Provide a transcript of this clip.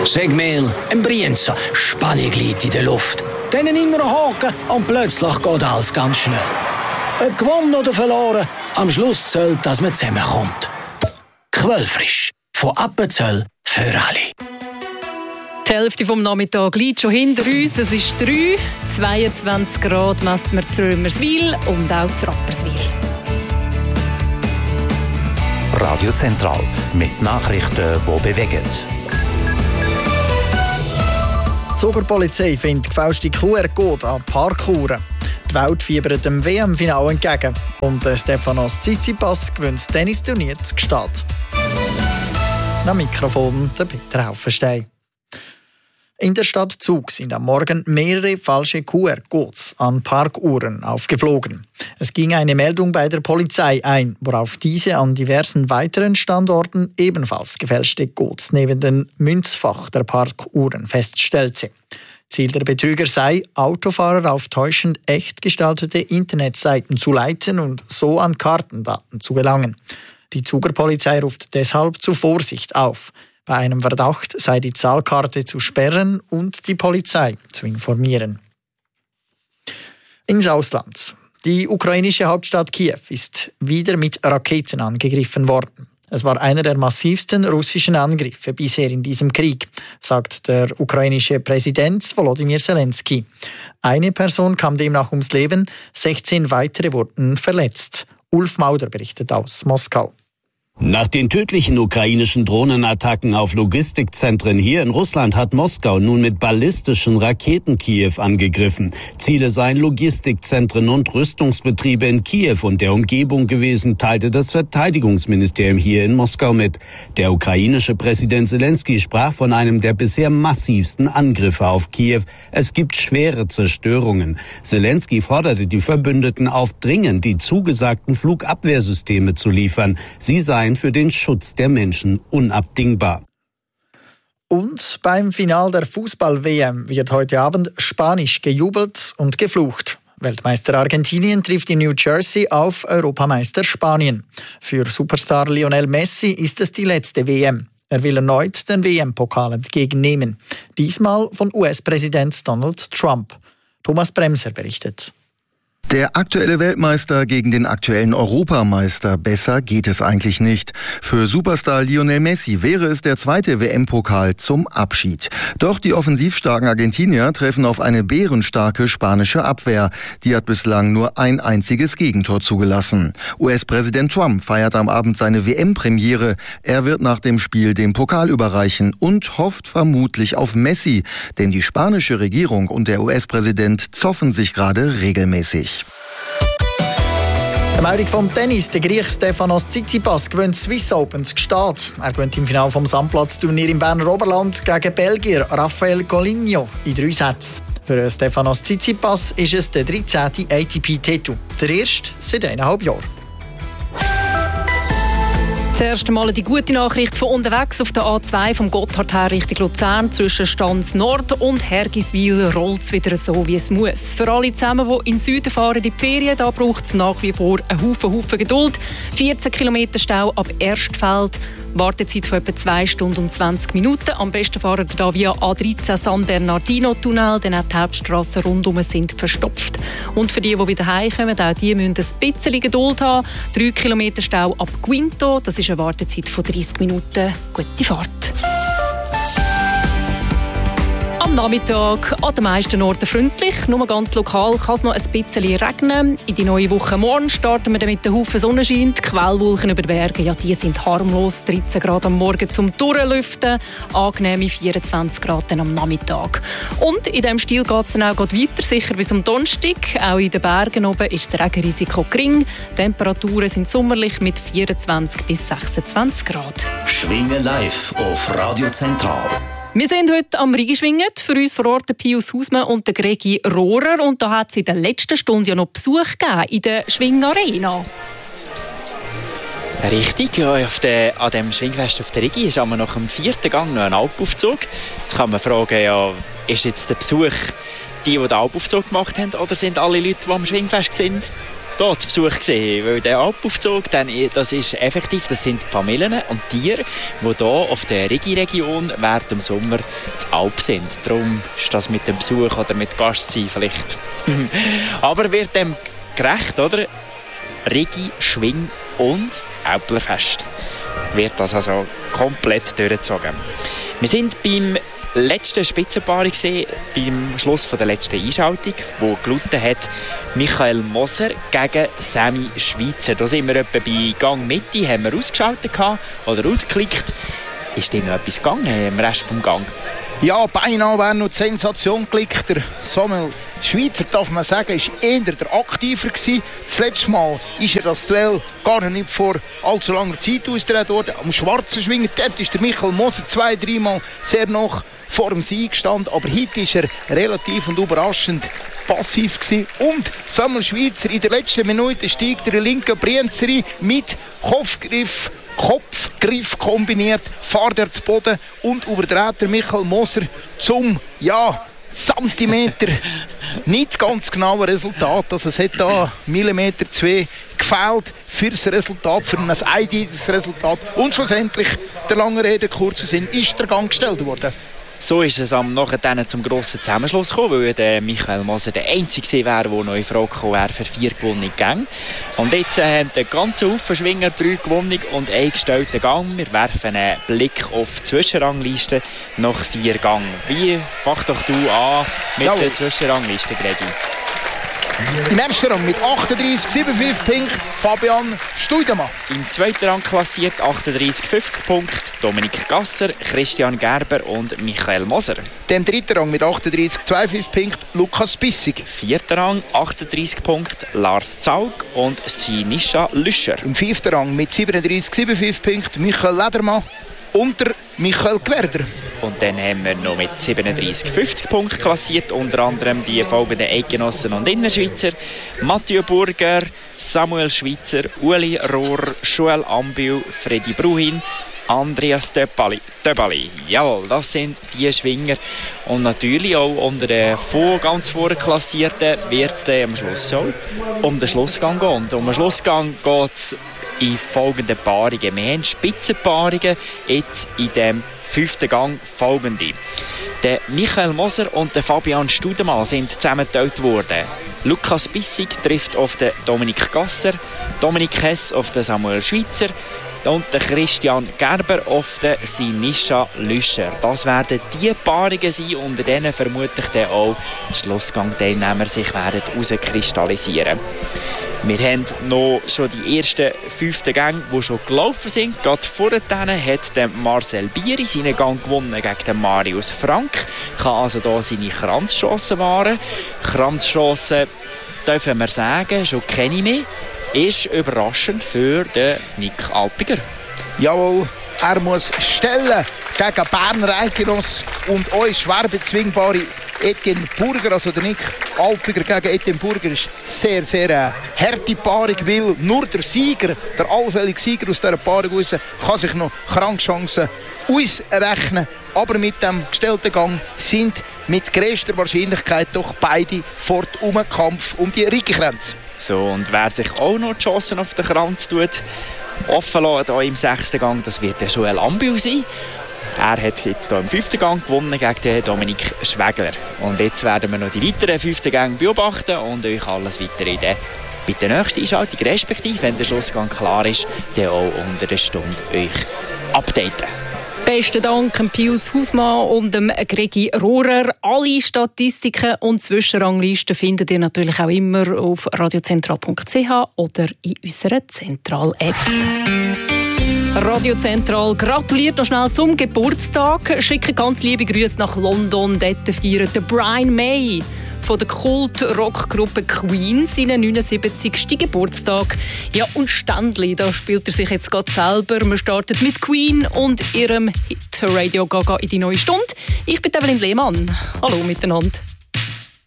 Segmehl, ein Brienza, Spannung liegt in der Luft. Dann ein innerer Haken und plötzlich geht alles ganz schnell. Ob gewonnen oder verloren, am Schluss zählt, dass man zusammenkommt. Quellfrisch, von Appenzell für alle. Die Hälfte vom Nachmittag liegt schon hinter uns. Es ist 3, 22 Grad messen wir zu Römerswil und auch zu Rapperswil. Radio Zentral mit Nachrichten, die bewegen. Die Zuckerpolizei findet gefälschte QR-Code an Parkuhren. Die Welt fiebert dem WM-Finale entgegen. Und Stefanos Tsitsipas gewinnt das Tennisturnier zu Gstaad. Am Mikrofon der Peter Haufenstein. In der Stadt Zug sind am Morgen mehrere falsche QR-Codes an Parkuhren aufgeflogen. Es ging eine Meldung bei der Polizei ein, worauf diese an diversen weiteren Standorten ebenfalls gefälschte Codes neben dem Münzfach der Parkuhren feststellte. Ziel der Betrüger sei, Autofahrer auf täuschend echt gestaltete Internetseiten zu leiten und so an Kartendaten zu gelangen. Die Zuger Polizei ruft deshalb zur Vorsicht auf. Bei einem Verdacht sei die Zahlkarte zu sperren und die Polizei zu informieren. Ins Ausland. Die ukrainische Hauptstadt Kiew ist wieder mit Raketen angegriffen worden. Es war einer der massivsten russischen Angriffe bisher in diesem Krieg, sagt der ukrainische Präsident Volodymyr Zelensky. Eine Person kam demnach ums Leben, 16 weitere wurden verletzt. Ulf Mauder berichtet aus Moskau. Nach den tödlichen ukrainischen Drohnenattacken auf Logistikzentren hier in Russland hat Moskau nun mit ballistischen Raketen Kiew angegriffen. Ziele seien Logistikzentren und Rüstungsbetriebe in Kiew und der Umgebung gewesen, teilte das Verteidigungsministerium hier in Moskau mit. Der ukrainische Präsident Zelensky sprach von einem der bisher massivsten Angriffe auf Kiew. Es gibt schwere Zerstörungen. Zelensky forderte die Verbündeten auf, dringend die zugesagten Flugabwehrsysteme zu liefern. Sie seien für den Schutz der Menschen unabdingbar. Und beim Finale der Fußball-WM wird heute Abend Spanisch gejubelt und geflucht. Weltmeister Argentinien trifft in New Jersey auf Europameister Spanien. Für Superstar Lionel Messi ist es die letzte WM. Er will erneut den WM-Pokal entgegennehmen. Diesmal von US-Präsident Donald Trump. Thomas Bremser berichtet. Der aktuelle Weltmeister gegen den aktuellen Europameister. Besser geht es eigentlich nicht. Für Superstar Lionel Messi wäre es der zweite WM-Pokal zum Abschied. Doch die offensivstarken Argentinier treffen auf eine bärenstarke spanische Abwehr. Die hat bislang nur ein einziges Gegentor zugelassen. US-Präsident Trump feiert am Abend seine WM-Premiere. Er wird nach dem Spiel den Pokal überreichen und hofft vermutlich auf Messi. Denn die spanische Regierung und der US-Präsident zoffen sich gerade regelmäßig. Die Meldung vom Tennis. Der Griech Stefanos Tsitsipas gewinnt Swiss Open zu Gstaad. Er gewinnt im Finale vom Sandplatzturnier im Berner Oberland gegen Belgier Rafael Goligno in 3 Sätzen. Für Stefanos Tsitsipas ist es der 13. ATP-Titel. Der erste seit 1,5 Jahren. Zuerst einmal die gute Nachricht von unterwegs auf der A2 vom Gotthard her Richtung Luzern. Zwischen Stanz Nord und Hergiswil rollt es wieder so, wie es muss. Für alle zusammen, die in den Süden fahren, in die Ferien, da braucht es nach wie vor einen Haufen Geduld. 14 Kilometer Stau ab Erstfeld. Wartezeit von etwa 2 Stunden und 20 Minuten. Am besten fahren wir via A13 San Bernardino-Tunnel, denn auch die Hauptstrassen rundum sind verstopft. Und für die wieder heimkommen, auch die müssen ein bisschen Geduld haben. 3 Kilometer Stau ab Quinto, das ist eine Wartezeit von 30 Minuten. Gute Fahrt. Am Nachmittag an den meisten Orten freundlich. Nur ganz lokal kann es noch ein bisschen regnen. In die neue Woche morgen starten wir mit einem Haufen Sonnenschein. Die Quellwolken über den Bergen, ja, die sind harmlos. 13 Grad am Morgen zum Durchlüften. Angenehme 24 Grad dann am Nachmittag. Und in diesem Stil geht es dann auch weiter, sicher bis am Donnerstag. Auch in den Bergen oben ist das Regenrisiko gering. Die Temperaturen sind sommerlich mit 24 bis 26 Grad. Schwingen live auf Radio Zentral. Wir sind heute am Rheinschwingen. Für uns vor Ort der Pius Hausmann und der Gregi Rohrer. Und da hat es in der letzten Stunde ja noch Besuch gegeben in der Schwingarena. Richtig, ja, an dem Schwingfest auf der Rigi ist aber nach dem 4. Gang noch ein Alpaufzug. Jetzt kann man fragen, ja, ist jetzt der Besuch die den Alpaufzug gemacht haben, oder sind alle Leute, die am Schwingfest sind? hier zu Besuch gesehen, weil der Alpaufzug, das ist effektiv, das sind Familien und Tiere, die hier auf der Rigi-Region während dem Sommer die Alp sind. Darum ist das mit dem Besuch oder mit Gastsein vielleicht. Aber wird dem gerecht, oder? Rigi, Schwing und Äpplerfest wird das also komplett durchgezogen. Wir sind beim letzten Spitzenpaar gesehen, beim Schluss der letzten Einschaltung, wo gelautet hat Michael Moser gegen Sammy Schweizer. Da sind wir etwa bei Gang Mitte, haben wir ausgeschaltet oder ausgeklickt. Ist denn noch etwas gegangen im Rest vom Gang? Ja, beinahe wäre noch die Sensation geklickt. Der Samuel Schweizer, darf man sagen, ist eher der Aktiver gewesen. Das letzte Mal ist er das Duell gar nicht vor allzu langer Zeit ausgetragen worden. Am schwarzen Schwingen, dort ist der Michael Moser 2-3 Mal sehr noch vor dem Sieg gestanden. Aber heute ist er relativ und überraschend passiv gewesen. Und Samuel Schweizer in der letzten Minute steigt der linke Brienzeri mit Kopfgriff kombiniert, fährt er zu Boden und überdreht der Michael Moser zum Zentimeter nicht ganz genaue Resultat. Also es hat da Millimeter 2 gefehlt für das Resultat, für ein eindeutiges Resultat. Und schlussendlich, der lange Rede, kurzer Sinn, ist der Gang gestellt worden. So ist es nachher zum grossen Zusammenschluss gekommen, weil der Michael Moser der Einzige wäre, der noch in Frage gekommen wäre für 4 gewonnene Gänge. Und jetzt haben der ganze Haufen Schwinger 3 gewonnene und 1 gestellten Gang. Wir werfen einen Blick auf die Zwischenrangliste nach 4 Gängen. Wie fang doch du an mit der Zwischenrangliste, Gregi? Im ersten Rang mit 38,75 Punkten Fabian Studemann. Im zweiten Rang klassiert 38,50 Punkte Dominik Gasser, Christian Gerber und Michael Moser. Im dritten Rang mit 38,52 Punkten Lukas Bissig. Vierter Rang 38 Punkte Lars Zaug und Sinischa Lüscher. Im fünften Rang mit 37,75 Punkten Michael Ledermann und der Michael Gwerder. Und dann haben wir noch mit 37,50 Punkten klassiert, unter anderem die folgenden Eidgenossen und Innerschweizer: Mathieu Burger, Samuel Schweizer, Uli Rohr, Joel Ambiu, Freddy Bruhin, Andreas Töbali. Jawohl, das sind die Schwinger. Und natürlich auch unter den ganz vorklassierten wird es dann am Schluss auch um den Schlussgang gehen. Und um den Schlussgang geht es in folgenden Paarungen. Wir haben Spitzenpaarungen jetzt in dem 5. Gang folgende. Der Michael Moser und der Fabian Studemann sind zusammengeteilt worden. Lukas Bissig trifft auf den Dominik Gasser, Dominik Hess auf den Samuel Schweizer und der Christian Gerber auf den Sinischa Lüscher. Das werden die Paarungen sein, unter denen vermutlich dann auch die Schlussgang-Teilnehmer sich herauskristallisieren. Wir haben noch schon die ersten 5 Gänge, die schon gelaufen sind. Gerade vor denen hat der Marcel Bieri seinen Gang gewonnen gegen den Marius Frank. Kann also hier seine Kranzchancen wahren. Kranzchancen, dürfen wir sagen, schon kenne ich mehr. Ist überraschend für den Nick Alpiger. Jawohl, er muss stellen gegen Berner Eidgenoss und uns schwer bezwingbare Etienne Burger, also der Nick Alpiger gegen Etienne Burger, ist sehr, sehr harte Paarung, weil nur der Sieger, der allfällige Sieger aus dieser Paarung raus, kann sich noch Krankchancen ausrechnen. Aber mit dem gestellten Gang sind mit größter Wahrscheinlichkeit doch beide fort um den Kampf um die Riekenkränze. So, und wer sich auch noch die Chancen auf den Kranz tut, offen lassen hier im 6. Gang, das wird der Joel Ambiu sein. Er hat jetzt hier im 5. Gang gewonnen gegen den Dominik Schwegler. Und jetzt werden wir noch die weiteren 5. Gänge beobachten und euch alles weitere bei der nächsten Einschaltung, respektive, wenn der Schlussgang klar ist, dann auch unter der Stunde euch updaten. Besten Dank Pius Hausmann und Gregi Rohrer. Alle Statistiken und Zwischenranglisten findet ihr natürlich auch immer auf radiozentral.ch oder in unserer Zentral-App. Radio Zentral gratuliert noch schnell zum Geburtstag. Schicke ganz liebe Grüße nach London. Dort feiert Brian May von der Kult-Rockgruppe Queen seinen 79. Geburtstag. Ja, und Ständli, da spielt er sich jetzt gerade selber. Wir starten mit Queen und ihrem Hit Radio Gaga in die neue Stunde. Ich bin Evelyn Lehmann. Hallo miteinander.